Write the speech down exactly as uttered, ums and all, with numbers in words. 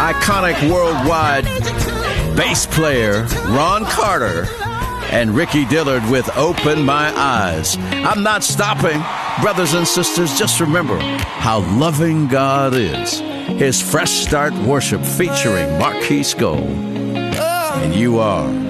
iconic worldwide bass player Ron Carter and Ricky Dillard with Open My Eyes. I'm not stopping. Brothers and sisters, just remember how loving God is. His Fresh Start Worship featuring Marquise Gold. And you are